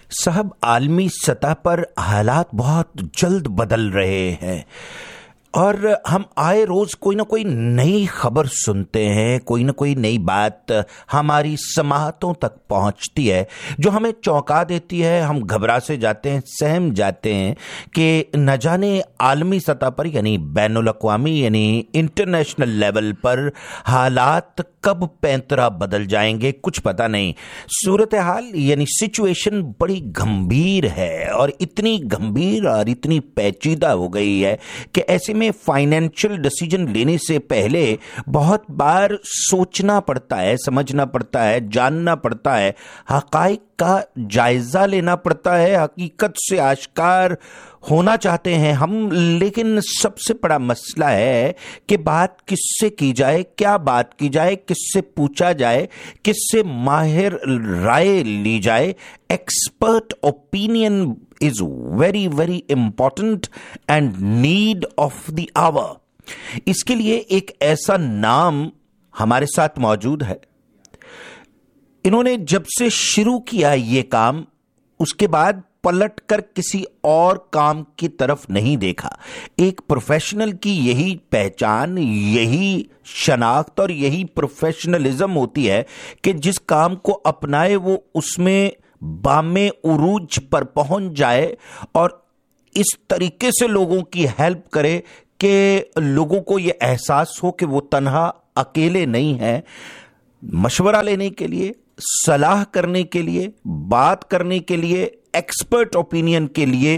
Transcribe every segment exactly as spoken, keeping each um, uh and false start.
साहब, आलमी सतह पर हालात बहुत जल्द बदल रहे हैं और हम आए रोज कोई ना कोई नई खबर सुनते हैं, कोई ना कोई नई बात हमारी समाहतों तक पहुंचती है जो हमें चौंका देती है। हम घबरा से जाते हैं, सहम जाते हैं कि न जाने आलमी सतह पर यानी बैनुल अक़वामी यानी इंटरनेशनल लेवल पर हालात कब पैंतरा बदल जाएंगे, कुछ पता नहीं। सूरत हाल यानी सिचुएशन बड़ी गंभीर है और इतनी गंभीर और इतनी पेचीदा हो गई है कि ऐसे में फाइनेंशियल डिसीजन लेने से पहले बहुत बार सोचना पड़ता है, समझना पड़ता है, जानना पड़ता है, हकाइक का जायजा लेना पड़ता है, हकीकत से आश्कार होना चाहते हैं हम। लेकिन सबसे बड़ा मसला है कि बात किससे की जाए, क्या बात की जाए, किससे पूछा जाए, किससे माहिर राय ली जाए। Expert opinion is very very important and need of the hour। इसके लिए एक ऐसा नाम हमारे साथ मौजूद है। इन्होंने जब से शुरू किया ये काम, उसके बाद पलट कर किसी और काम की तरफ नहीं देखा। एक प्रोफेशनल की यही पहचान, यही शनाख्त और यही प्रोफेशनलिज्म होती है कि जिस काम को अपनाए वो उसमें बामे उरूज पर पहुंच जाए और इस तरीके से लोगों की हेल्प करे कि लोगों को यह एहसास हो कि वो तन्हा अकेले नहीं है। मशवरा लेने के लिए, सलाह करने के लिए, बात करने के लिए, एक्सपर्ट ओपिनियन के लिए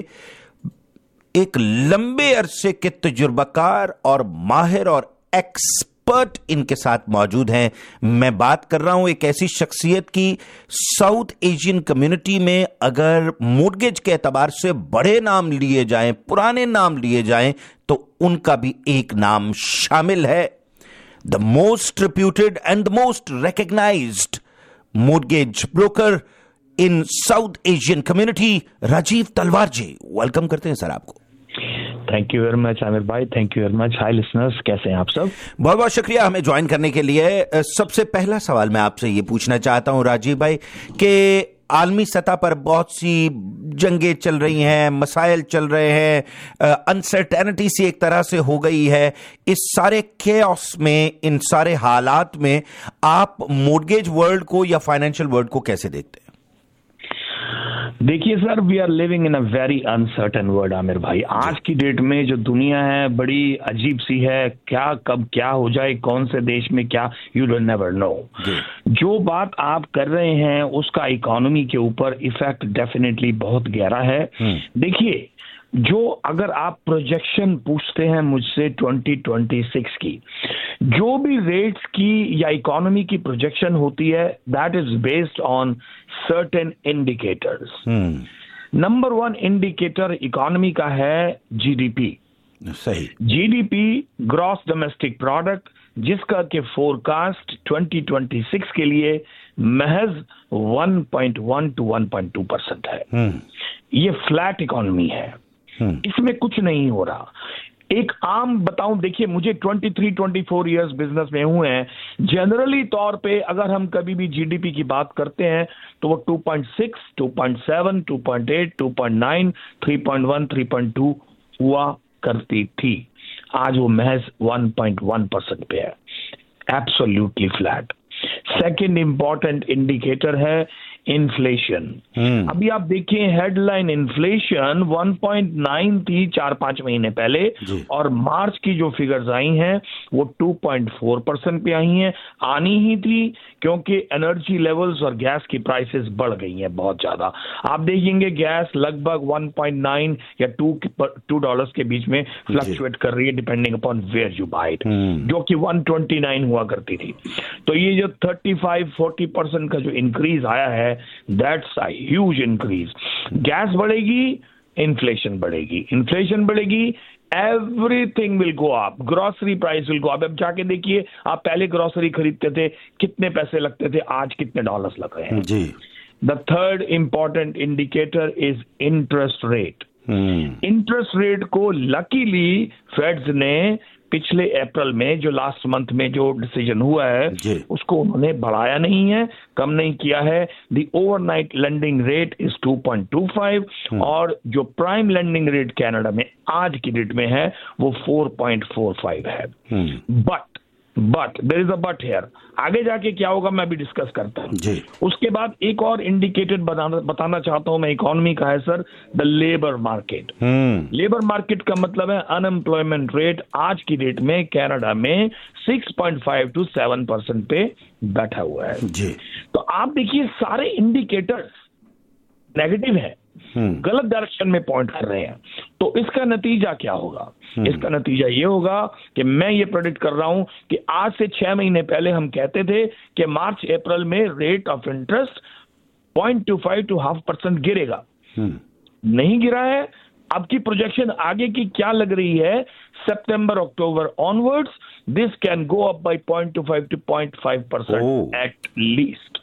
एक लंबे अरसे के तजुर्बाकार और माहिर और एक्सपर्ट इनके साथ मौजूद हैं। मैं बात कर रहा हूं एक ऐसी शख्सियत की, साउथ एशियन कम्युनिटी में अगर मॉर्गेज के एतबार से बड़े नाम लिए जाएं, पुराने नाम लिए जाएं, तो उनका भी एक नाम शामिल है। The most reputed and the most recognised mortgage broker in south Asian community, Rajiv तलवार जी। वेलकम करते हैं सर आपको। Thank you very much Aamir भाई, thank you very much. Hi listeners, कैसे हैं आप सब? बहुत बहुत शुक्रिया हमें ज्वाइन करने के लिए। सबसे पहला सवाल मैं आपसे ये पूछना चाहता हूं राजीव भाई कि आलमी सतह पर बहुत सी जंगें चल रही हैं, मसाइल चल रहे हैं, अनसर्टेनिटी सी एक तरह से हो गई है। इस सारे केओस में, इन सारे हालात में आप मॉर्गेज वर्ल्ड को या फाइनेंशियल वर्ल्ड को कैसे देखते हैं? देखिए sir, we are living in a very uncertain world Aamir भाई। आज की डेट में जो दुनिया है बड़ी अजीब सी है। क्या कब क्या हो जाए, कौन से देश में क्या, यू डोंट नेवर नो। जो बात आप कर रहे हैं उसका इकोनॉमी के ऊपर इफेक्ट डेफिनेटली बहुत गहरा है। देखिए, जो अगर आप प्रोजेक्शन पूछते हैं मुझसे ट्वेंटी ट्वेंटी सिक्स की, जो भी रेट्स की या इकोनॉमी की प्रोजेक्शन होती है, that is based on certain indicators. Number one indicator economy का है जीडीपी। सही। जीडीपी, ग्रॉस डोमेस्टिक प्रोडक्ट, जिसका के फोरकास्ट ट्वेंटी ट्वेंटी सिक्स के लिए महज one point one two one point two percent है। ये फ्लैट इकोनॉमी है, इसमें कुछ नहीं हो रहा। एक आम बताऊं, देखिए मुझे तेईस चौबीस इयर्स बिजनेस में हुए हैं। जनरली तौर पे अगर हम कभी भी जीडीपी की बात करते हैं तो वो two point six, two point seven, two point eight, two point nine, three point one, three point two हुआ करती थी। आज वो महज वन पॉइंट वन परसेंट पे है, absolutely flat. Second important indicator है इन्फ्लेशन। अभी आप देखिए headline inflation one point nine थी चार पांच महीने पहले, और मार्च की जो फिगर्स आई हैं वो टू पॉइंट फोर परसेंट पे आई हैं। आनी ही थी क्योंकि एनर्जी लेवल्स और गैस की प्राइसेस बढ़ गई हैं बहुत ज्यादा। आप देखेंगे गैस लगभग वन पॉइंट नाइन या टू टू डॉलर्स के बीच में फ्लक्चुएट कर रही है depending upon where you bye it, जो कि वन ट्वेंटी नाइन हुआ करती थी। तो ये जो थर्टी फाइव फोर्टी परसेंट का जो इंक्रीज आया है, that's a huge increase. Gas बढ़ेगी, इन्फ्लेशन बढ़ेगी, इन्फ्लेशन बढ़ेगी, everything will go up, grocery price will go up. अब जाके देखिए, आप पहले ग्रोसरी खरीदते थे कितने पैसे लगते थे, आज कितने डॉलर्स लग रहे हैं जी। The third important indicator is interest rate. Interest rate को लकीली फेड्स ने पिछले अप्रैल में जो लास्ट मंथ में जो डिसीजन हुआ है उसको उन्होंने बढ़ाया नहीं है, कम नहीं किया है। The overnight lending rate is two point two five और जो प्राइम लेंडिंग रेट कनाडा में आज की डेट में है वो फोर पॉइंट फोर फाइव है। But but there is a but here, आगे जाके क्या होगा मैं अभी डिस्कस करता हूँ। उसके बाद एक और इंडिकेटर बताना बताना चाहता हूँ मैं, इकोनॉमी का है sir, the labour market. Labour market का मतलब है अनएम्प्लॉयमेंट रेट आज की डेट में कनाडा में six point five to seven percent पे बैठा हुआ है जी। तो आप देखिए सारे इंडिकेटर्स नेगेटिव है, गलत डायरेक्शन में पॉइंट कर रहे हैं। तो इसका नतीजा क्या होगा? इसका नतीजा ये होगा कि मैं ये प्रेडिक्ट कर रहा हूं कि आज से छह महीने पहले हम कहते थे कि मार्च अप्रैल में rate of interest point two five to half percent गिरेगा, नहीं गिरा है। अब की प्रोजेक्शन आगे की क्या लग रही है? सितंबर अक्टूबर onwards this can go up by point two five two point five percent at least,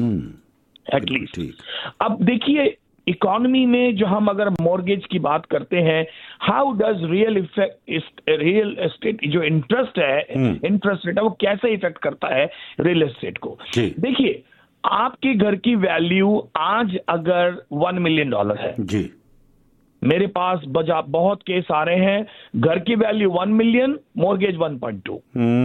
at least. अब देखिए इकोनॉमी में जो हम अगर मॉर्गेज की बात करते हैं, how does real effect real estate जो इंटरेस्ट है, इंटरेस्ट रेट है वो कैसे इफेक्ट करता है रियल एस्टेट को? देखिए आपके घर की वैल्यू आज अगर वन मिलियन डॉलर है जी, मेरे पास बजा बहुत केस आ रहे हैं, घर की value one million, mortgage one point two,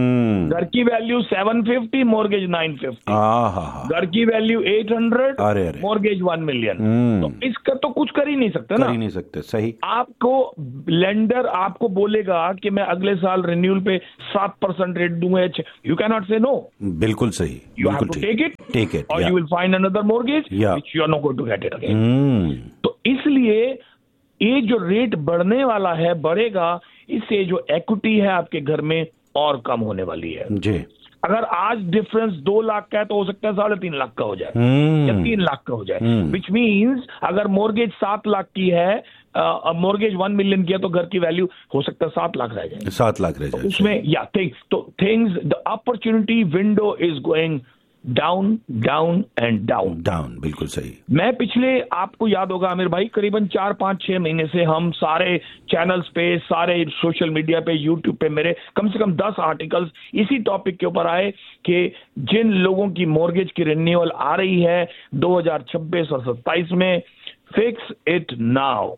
घर की value seven fifty, mortgage nine fifty, घर की value eight hundred, mortgage one million. तो इसका तो कुछ कर ही नहीं सकते ना, कर ही नहीं सकते। सही, आपको लेंडर आपको बोलेगा कि मैं अगले साल रिन्यूअल पे सात परसेंट रेट दूंगा, यू कैन नॉट से नो। बिल्कुल सही, you have to take it take it और you will find another mortgage which you are not going to get it again. तो इसलिए ये जो रेट बढ़ने वाला है, बढ़ेगा, इससे जो इक्विटी है आपके घर में और कम होने वाली है जी। अगर आज डिफरेंस दो लाख का है तो हो सकता है साढ़े तीन लाख का हो जाए या तीन लाख का हो जाए, विच मीन्स अगर मॉर्गेज सात लाख की है, मॉर्गेज वन मिलियन की है, तो घर की वैल्यू हो सकता है सात लाख रह जाए, सात लाख रह जाए तो उसमें या थिंग्स तो things the opportunity window is going down down and down down. बिल्कुल सही। मैं पिछले, आपको याद होगा आमिर भाई, करीबन चार पांच छह महीने से हम सारे चैनल्स पे, सारे सोशल मीडिया पे, यूट्यूब पे मेरे कम से कम दस आर्टिकल्स इसी टॉपिक के ऊपर आए कि जिन लोगों की मॉर्गेज की रिन्यूअल आ रही है दो हज़ार छब्बीस और सत्ताईस में, fix it now,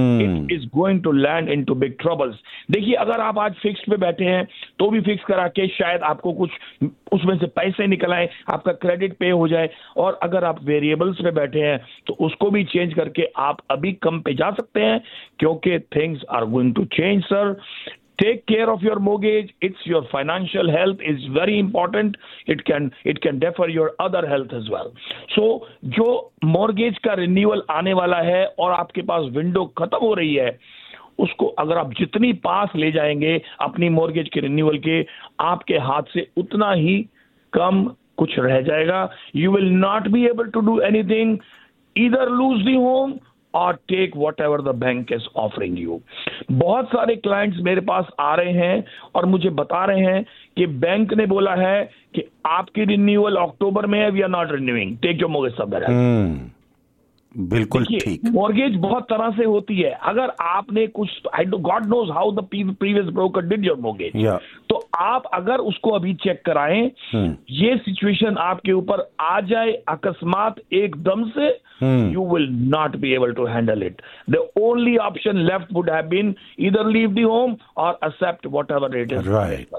it is going to land into big troubles. देखिए अगर आप आज फिक्स्ड पे बैठे हैं तो भी फिक्स करा के शायद आपको कुछ उसमें से पैसे निकल आए, आपका क्रेडिट पे हो जाए, और अगर आप वेरिएबल्स पे बैठे हैं तो उसको भी चेंज करके आप अभी कम पे जा सकते हैं, क्योंकि things are going to change sir. Take care of your mortgage. It's your financial health is very important. It can it can defer your other health as well. So जो mortgage का renewal आने वाला है और आपके पास window खत्म हो रही है, उसको अगर आप जितनी पास ले जाएंगे अपनी mortgage के renewal के, आपके हाथ से उतना ही कम कुछ रह जाएगा. You will not be able to do anything, either lose the home और take what ever the bank is offering you. बहुत सारे क्लाइंट्स मेरे पास आ रहे हैं और मुझे बता रहे हैं कि बैंक ने बोला है कि आपकी रिन्यूअल अक्टूबर में है, we are not renewing, take your mortgage somewhere. बिल्कुल ठीक. मॉर्गेज बहुत तरह से होती है. अगर आपने कुछ, I do God knows how the previous broker did your mortgage, तो आप अगर उसको अभी चेक कराएं, hmm. ये सिचुएशन आपके ऊपर आ जाए अकस्मात एकदम से, you will not be able to handle it. The only option left would have been either leave the home और accept what ever it is.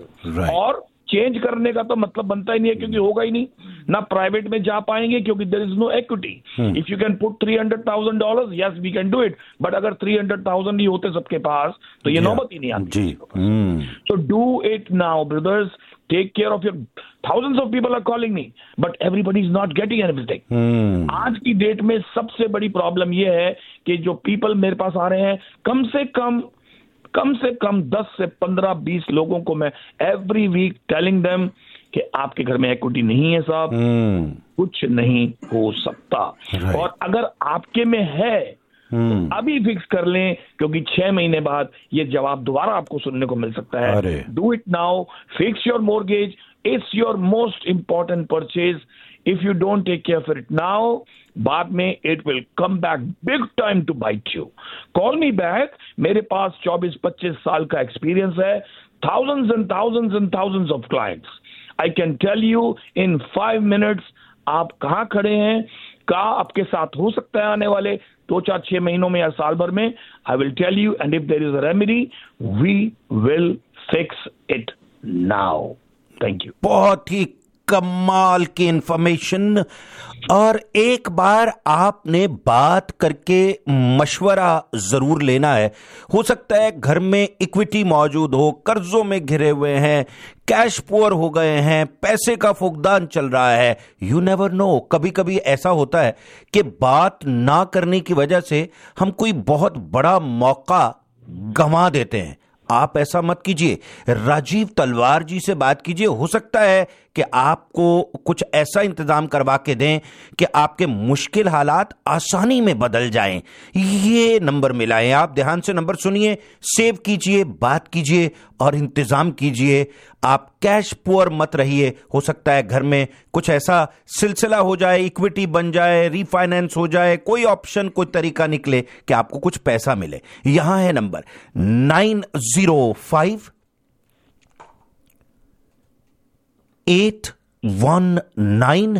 और चेंज करने का तो मतलब बनता ही नहीं है, क्योंकि होगा ही नहीं ना. प्राइवेट में जा पाएंगे क्योंकि there is no equity. If you can put three hundred thousand dollar, yes we can do it, but अगर थ्री हंड्रेड थाउजेंड ही होते सबके पास तो ये नौबत ही नहीं आती. So do it now brothers. Take care of your. Thousands of people are calling me but everybody is not getting anything. आज की डेट में सबसे बड़ी प्रॉब्लम यह है कि जो पीपल मेरे पास आ रहे हैं, कम से कम कम से कम दस से पंद्रह बीस लोगों को मैं एवरी वीक टेलिंग देम कि आपके घर में इक्विटी नहीं है साहब, hmm. कुछ नहीं हो सकता. right. और अगर आपके में है hmm. तो अभी फिक्स कर लें, क्योंकि छह महीने बाद ये जवाब दोबारा आपको सुनने को मिल सकता है. Do it now. Fix your mortgage. It's your most important purchase. If you don't take care of it now, बाद में it will come back big time to bite you. Call me back. मेरे पास चौबीस पच्चीस साल का experience है. thousands and thousands and thousands of clients. I can tell you in five minutes आप कहाँ खड़े हैं, क्या आपके साथ हो सकता है आने वाले दो चार छह महीनों में या साल भर में. I will tell you, and if there is a remedy, we will fix it now. Thank you. बहुत ही कमाल की इंफॉर्मेशन. और एक बार आपने बात करके मशवरा जरूर लेना है. हो सकता है घर में इक्विटी मौजूद हो, कर्जों में घिरे हुए हैं, कैश पुअर हो गए हैं, पैसे का फुकदान चल रहा है. यू नेवर नो, कभी कभी ऐसा होता है कि बात ना करने की वजह से हम कोई बहुत बड़ा मौका गंवा देते हैं. आप ऐसा मत कीजिए. राजीव तलवार जी से बात कीजिए. हो सकता है कि आपको कुछ ऐसा इंतजाम करवा के दें कि आपके मुश्किल हालात आसानी में बदल जाएं. ये नंबर मिला है, आप ध्यान से नंबर सुनिए, सेव कीजिए, बात कीजिए और इंतजाम कीजिए. आप कैश पुअर मत रहिए. हो सकता है घर में कुछ ऐसा सिलसिला हो जाए, इक्विटी बन जाए, रीफाइनेंस हो जाए, कोई ऑप्शन, कोई तरीका निकले कि आपको कुछ पैसा मिले. यहां है number nine zero five eight one nine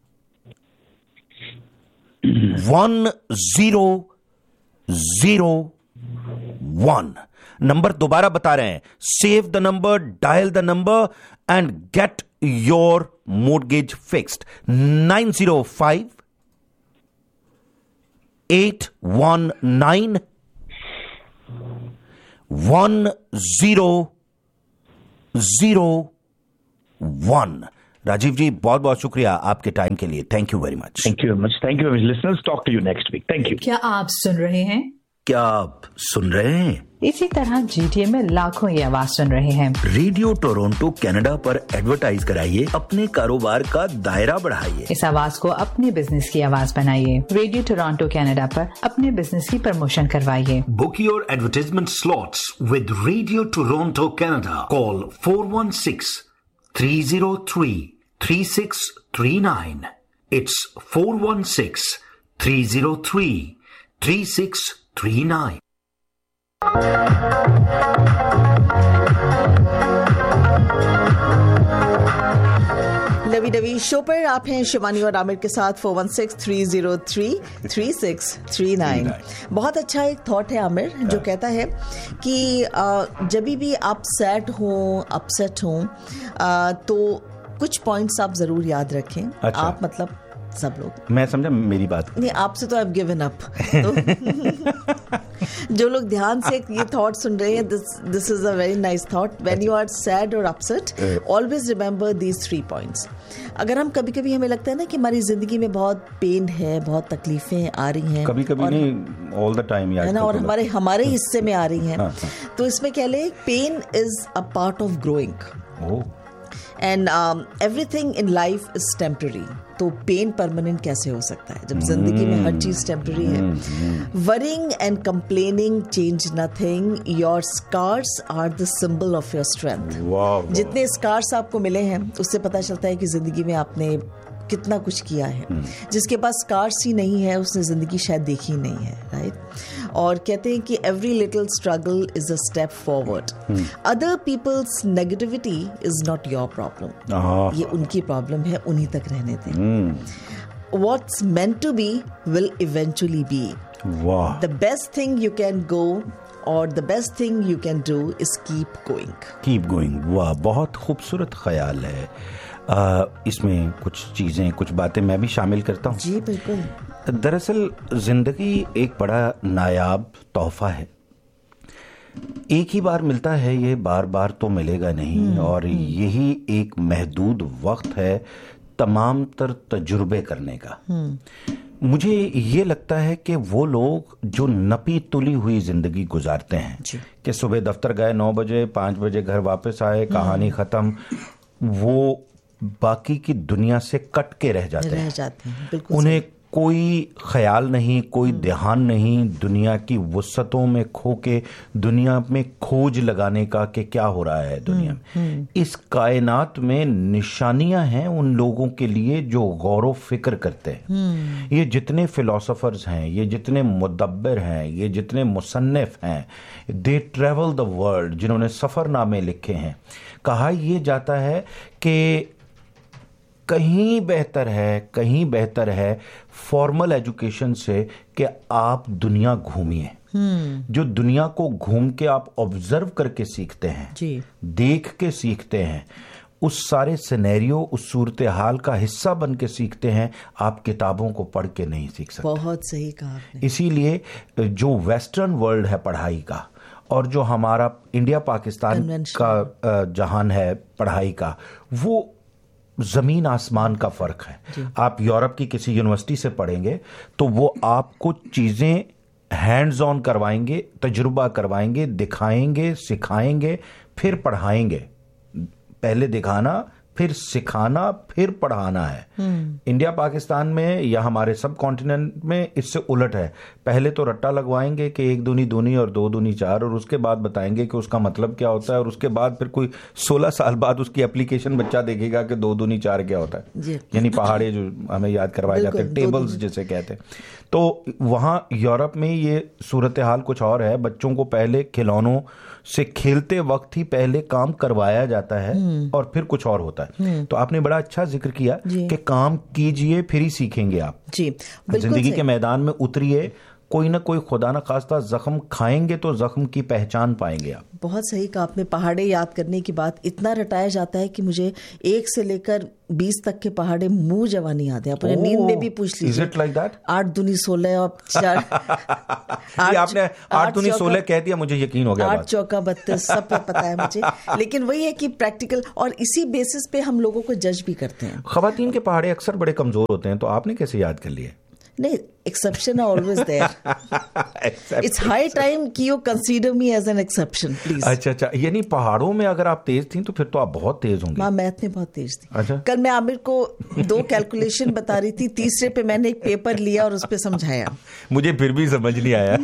one zero zero one. Number दोबारा बता रहे हैं. Save the number, dial the number and get your mortgage fixed. Nine zero five eight one nine one zero zero one. Rajiv जी, बहुत बहुत शुक्रिया आपके time के लिए. Thank you very much. Thank you very much. Thank you listeners. Talk to you next week. Thank you. क्या आप सुन रहे हैं? क्या आप सुन रहे हैं? इसी तरह जीटीए में लाखों ये आवाज सुन रहे हैं. रेडियो टोरंटो कनाडा पर एडवर्टाइज कराइए, अपने कारोबार का दायरा बढ़ाइए. इस आवाज को अपने बिजनेस की आवाज बनाइए. रेडियो टोरंटो कनाडा पर अपने बिजनेस की प्रमोशन करवाइए. Book your advertisement slots with Radio Toronto Canada. Call four one six, three zero three, three six three nine. It's four one six, three zero three, three six three nine. Navi Navi show पर आप हैं शिवानी और आमिर के साथ. Four one six three zero three three six three nine. बहुत अच्छा एक thought है आमिर जो कहता है कि जब भी आप सैड हो, अपसेट हो, तो कुछ पॉइंट्स आप जरूर याद रखें. अच्छा. आप मतलब सब लोग, मैं समझा मेरी बात नहीं, आपसे तो आई हैव गिवन अप. जो लोग ध्यान से ये थॉट सुन रहे हैं, this this is a very nice thought. When you are sad और upset, always remember these three points. अगर हम कभी कभी हमें लगता है ना कि हमारी जिंदगी में बहुत पेन है, बहुत तकलीफें आ रही हैं, कभी कभी नहीं, ऑल द टाइम है ना, और हमारे हमारे हिस्से में आ रही हैं, तो इसमें कह ले pen is a part of growing and everything in life is temporary. तो पेन परमानेंट कैसे हो सकता है जब जिंदगी में हर चीज टेम्पररी है. Worrying and complaining change nothing. Your scars are the symbol of your strength. जितने स्कार्स आपको मिले हैं उससे पता चलता है कि जिंदगी में आपने कितना कुछ किया है. जिसके पास स्कार्स ही नहीं है उसने जिंदगी शायद देखी नहीं है. राइट. और कहते हैं कि every little struggle is a step forward. Other peoples negativity is not your problem. ये उनकी प्रॉब्लम है, उन्हीं तक रहने दें. What's meant to be will eventually B. The best thing you can go और the best thing you can do is keep going. Keep going. वाह, बहुत खूबसूरत ख्याल है. आ, इसमें कुछ चीजें, कुछ बातें मैं भी शामिल करता हूँ. जी बिल्कुल. दरअसल जिंदगी एक बड़ा नायाब तोहफा है. एक ही बार मिलता है, ये बार बार तो मिलेगा नहीं. और यही एक महदूद वक्त है तमाम तर तजुर्बे करने का. मुझे ये लगता है कि वो लोग जो नपी तुली हुई जिंदगी गुजारते हैं कि सुबह दफ्तर गए नौ बजे, पाँच बजे घर वापस आए, कहानी खत्म, वो बाकी की दुनिया से कट के रह जाते रह हैं. जाते हैं. बिल्कुल. उन्हें कोई ख्याल नहीं, कोई ध्यान नहीं दुनिया की वुसअतों में खो के दुनिया में खोज लगाने का कि क्या हो रहा है दुनिया में। इस कायनात में निशानियां हैं उन लोगों के लिए जो गौर फिक्र करते हैं। ये जितने फिलोसोफर्स हैं, ये जितने मुदब्बिर हैं, ये जितने मुसन्निफ हैं, दे ट्रेवल द वर्ल्ड, जिन्होंने सफरनामे लिखे हैं, कहा यह जाता है कि कहीं बेहतर है, कहीं बेहतर है फॉर्मल एजुकेशन से कि आप दुनिया घूमिए। जो दुनिया को घूम के आप ऑब्जर्व करके सीखते हैं जी, देख के सीखते हैं, उस सारे सिनेरियो, उस सूरत हाल का हिस्सा बन के सीखते हैं, आप किताबों को पढ़ के नहीं सीख सकते। बहुत सही कहा आपने। इसीलिए जो वेस्टर्न वर्ल्ड है पढ़ाई का और जो हमारा इंडिया पाकिस्तान का जहान है पढ़ाई का, वो जमीन आसमान का फर्क है। आप यूरोप की किसी यूनिवर्सिटी से पढ़ेंगे तो वो आपको चीजें हैंड्स ऑन करवाएंगे, तजुर्बा करवाएंगे, दिखाएंगे, सिखाएंगे, फिर पढ़ाएंगे। पहले दिखाना, फिर सिखाना, फिर पढ़ाना है। इंडिया पाकिस्तान में या हमारे सब कॉन्टिनेंट में इससे उलट है। पहले तो रट्टा लगवाएंगे कि एक दूनी दूनी और दो दूनी चार, और उसके बाद बताएंगे कि उसका मतलब क्या होता है, और उसके बाद फिर कोई सोलह साल बाद उसकी एप्लीकेशन बच्चा देखेगा कि दो दूनी चार क्या होता है, यानी पहाड़े जो हमें याद करवाए जाते हैं, टेबल्स जिसे कहते हैं। तो वहां यूरोप में ये सूरत हाल कुछ और है। बच्चों को पहले खिलौनों से खेलते वक्त ही पहले काम करवाया जाता है और फिर कुछ और होता है। तो आपने बड़ा अच्छा जिक्र किया कि काम कीजिए फिर ही सीखेंगे आप जी। जिंदगी के मैदान में उतरिए, कोई ना कोई खुदा ना खास्ता जख्म खाएंगे तो जख्म की पहचान पाएंगे आप। बहुत सही कहा आपने। पहाड़े याद करने की बात इतना रटाया जाता है कि मुझे एक से लेकर बीस तक के पहाड़े मुंह जवानी याद है। अपने oh, नींद में भी पूछ लीजिए। Is it like that? आठ दूनी सोलह और चार आठ, आपने आठ दूनी सोलह कह दिया, मुझे यकीन हो गया। आठ चौका बत्तीस, सब पता है मुझे। लेकिन वही है कि प्रैक्टिकल, और इसी बेसिस पे हम लोगों को जज भी करते हैं। खवातीन के पहाड़े अक्सर बड़े कमजोर होते हैं, तो आपने कैसे याद कर लिए? नहीं, exception are always there. It's high time कि you consider me as an exception please. अच्छा अच्छा, यानी पहाड़ों में अगर आप तेज थी तो फिर तो आप बहुत तेज होंगी। माँ मैथ में बहुत तेज थी। अच्छा? कल मैं आमिर को दो कैलकुलेशन बता रही थी, तीसरे पे मैंने एक पेपर लिया और उस पे समझाया। मुझे फिर भी समझ नहीं आया।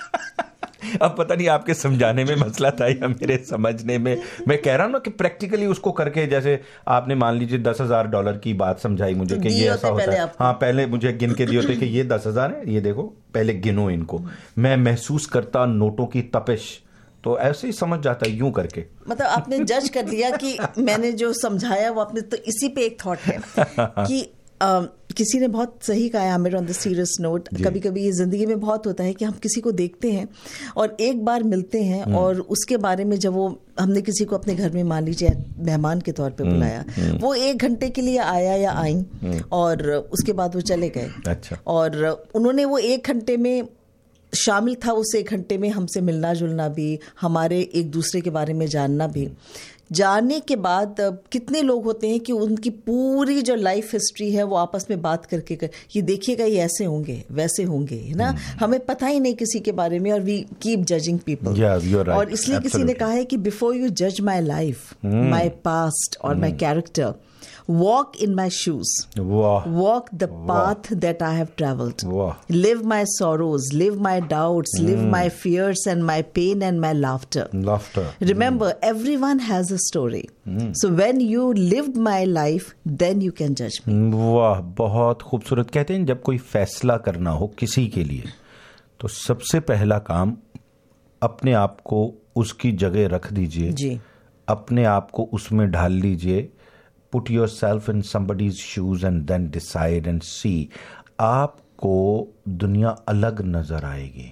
अब पता नहीं आपके समझाने में मसला था या मेरे समझने में। मैं कह रहा हूं ना कि प्रैक्टिकली उसको करके, जैसे आपने मान लीजिए दस हजार डॉलर की बात समझाई मुझे कि ये ऐसा होता है। हाँ, पहले मुझे गिन के दिए होते कि ये दस हजार है, ये देखो पहले गिनो इनको। मैं महसूस करता नोटों की तपिश, तो ऐसे ही समझ जाता यूं करके। मतलब आपने जज कर लिया कि मैंने जो समझाया वो आपने, तो इसी पे एक थॉट है कि Uh, किसी ने बहुत सही कहा है Aamir, on the serious note, कभी कभी ये जिंदगी में बहुत होता है कि हम किसी को देखते हैं और एक बार मिलते हैं और उसके बारे में, जब वो हमने किसी को अपने घर में मान लीजिए मेहमान के तौर पे बुलाया, वो एक घंटे के लिए आया या आई और उसके बाद वो चले गए। अच्छा। और उन्होंने वो एक घंटे में शामिल था, उस एक घंटे में हमसे मिलना जुलना भी, हमारे एक दूसरे के बारे में जानना भी। जाने के बाद कितने लोग होते हैं कि उनकी पूरी जो लाइफ हिस्ट्री है वो आपस में बात करके कर, ये देखिएगा ये ऐसे होंगे वैसे होंगे, है ना। hmm. हमें पता ही नहीं किसी के बारे में और वी कीप जजिंग पीपल। और इसलिए किसी ने कहा है कि बिफोर यू जज माई लाइफ, माई पास्ट और my character, walk in my shoes. Wow. Walk the path wow. that I have traveled. Wow. Live my sorrows, live my doubts, mm. live my fears and my pain and my laughter. Laughter. Remember, mm. everyone has a story. Mm. So when you lived my life, then you can judge me. वाह, बहुत खूबसूरत। कहते हैं जब कोई फैसला करना हो किसी के लिए तो सबसे पहला काम अपने आप को उसकी जगह रख दीजिए जी, अपने आप को उसमें ढाल लीजिए। Put yourself in somebody's shoes and then decide and see. आपको दुनिया अलग नजर आएगी।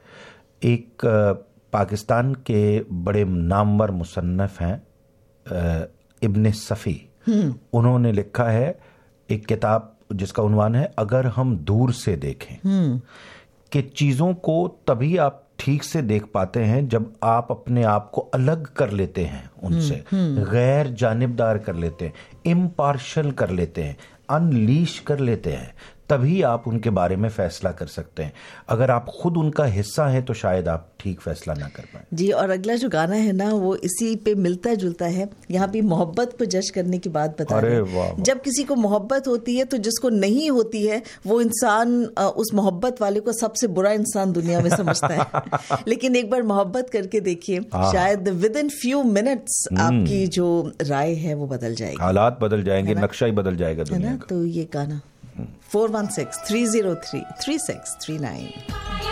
एक पाकिस्तान के बड़े नामवर मुसन्निफ हैं इब्न सफ़ी, उन्होंने लिखा है एक किताब जिसका उन्वान है अगर हम दूर से देखें, कि चीज़ों को तभी आप ठीक से देख पाते हैं जब आप अपने आप को अलग कर लेते हैं उनसे, गैर जानिबदार कर लेते हैं, इम्पार्शल कर लेते हैं, अनलीश कर लेते हैं, तभी आप उनके बारे में फैसला कर सकते हैं। अगर आप खुद उनका हिस्सा हैं तो शायद आप ठीक फैसला ना कर पाए। जी, और अगला जो गाना है ना वो इसी पे मिलता जुलता है। यहाँ भी मोहब्बत को जज करने की बात बता रहे हैं। जब किसी को मोहब्बत होती है तो जिसको नहीं होती है वो इंसान उस मोहब्बत वाले को सबसे बुरा इंसान दुनिया में समझता है। लेकिन एक बार मोहब्बत करके देखिए, शायद विद इन फ्यू मिनट्स आपकी जो राय है वो बदल जाएगी, हालात बदल जाएंगे, नक्शा ही बदल जाएगा दुनिया का। तो ये गाना four one six three zero three three six three nine